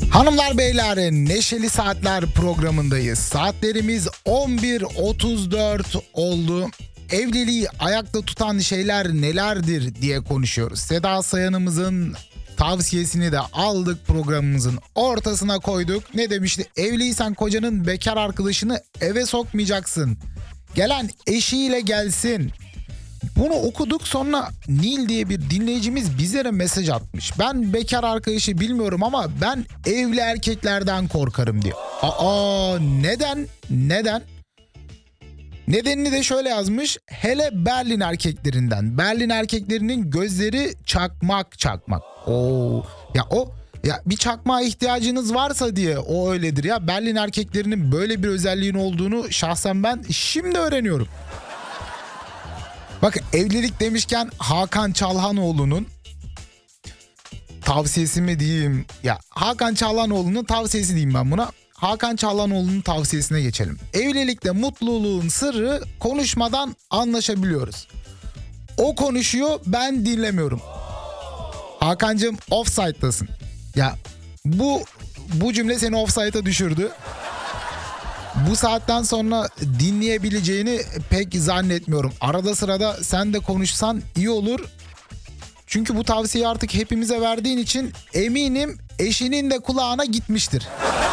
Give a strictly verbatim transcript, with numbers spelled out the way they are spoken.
Hanımlar beyler, Neşeli Saatler programındayız. Saatlerimiz on bir otuz dört oldu. Evliliği ayakta tutan şeyler nelerdir diye konuşuyoruz. Seda Sayan'ımızın tavsiyesini de aldık, programımızın ortasına koyduk. Ne demişti? Evliysen kocanın bekar arkadaşını eve sokmayacaksın. Gelen eşiyle gelsin. Bunu okuduk, sonra Nil diye bir dinleyicimiz bizlere mesaj atmış. Ben bekar arkadaşı bilmiyorum ama ben evli erkeklerden korkarım diyor. Aa, neden? Neden? Nedenini de şöyle yazmış. Hele Berlin erkeklerinden. Berlin erkeklerinin gözleri çakmak çakmak. Oo, ya o ya bir çakmağa ihtiyacınız varsa diye o öyledir ya. Berlin erkeklerinin böyle bir özelliğin olduğunu şahsen ben şimdi öğreniyorum. Bakın, evlilik demişken Hakan Çalhanoğlu'nun tavsiyesi mi diyeyim? Ya Hakan Çalhanoğlu'nun tavsiyesi diyeyim ben buna. Hakan Çalhanoğlu'nun tavsiyesine geçelim. Evlilikte mutluluğun sırrı konuşmadan anlaşabiliyoruz. O konuşuyor, ben dinlemiyorum. Hakan'cığım offside'dasın. Ya bu bu cümle seni offside'a düşürdü. Bu saatten sonra dinleyebileceğini pek zannetmiyorum. Arada sırada sen de konuşsan iyi olur. Çünkü bu tavsiyeyi artık hepimize verdiğin için eminim eşinin de kulağına gitmiştir.